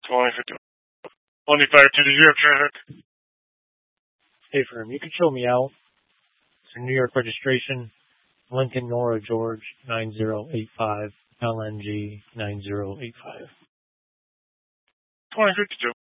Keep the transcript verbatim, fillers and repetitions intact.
twenty fifty. Only fire two, did you have traffic? Hey, firm, you can show me out. It's a New York registration, Lincoln Nora George nine zero eight five, L N G nine zero eight five. twenty fifty-two.